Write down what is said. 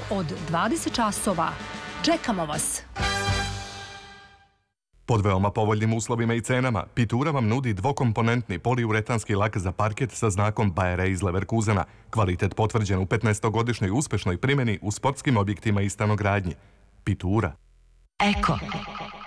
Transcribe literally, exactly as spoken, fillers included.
od dvadeset časova. Čekamo vas! Pod veoma povoljnim uslovima i cenama, Pitura vam nudi dvokomponentni poliuretanski lak za parket sa znakom Bayer iz Leverkusena. Kvalitet potvrđen u petnaestogodišnjoj uspešnoj primjeni u sportskim objektima i stanogradnji. Pitura. Eko.